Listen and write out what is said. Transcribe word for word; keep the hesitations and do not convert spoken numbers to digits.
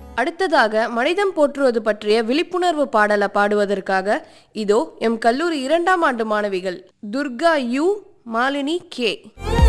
அடுத்ததாக மனிதம் போற்றுவது பற்றிய விழிப்புணர்வு பாடலை பாடுவதற்காக இதோ எம் கல்லூரி இரண்டாம் ஆண்டு மாணவிகள் துர்கா யு, மாலினி கே.